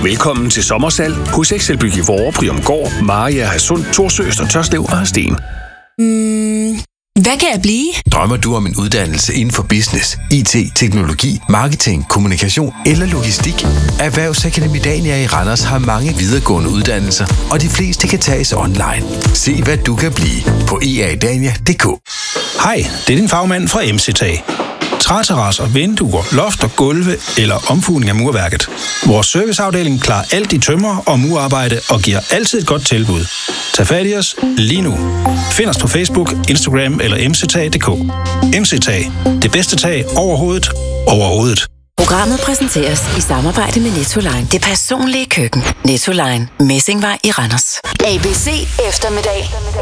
Velkommen til sommersalg hos Excelbyg i Vorre, Priumgård, Maria, Hadsund, Thorsø, Øster Tørslev og Hadsten. Hvad kan jeg blive? Drømmer du om en uddannelse inden for business, IT, teknologi, marketing, kommunikation eller logistik? Erhvervsakademi Dania i Randers har mange videregående uddannelser, og de fleste kan tages online. Se hvad du kan blive på eadania.dk. Hej, det er din fagmand fra MC-Tag. Træterrasser, vinduer, loft og gulve eller omfugning af murværket. Vores serviceafdeling klarer alt i tømmer og murarbejde og giver altid et godt tilbud. Tag fat i os lige nu. Find os på Facebook, Instagram eller mctag.dk. MC-Tag. Det bedste tag overhovedet. Programmet præsenteres i samarbejde med Nettoline. Det personlige køkken. Nettoline. Messingvej i Randers. ABC eftermiddag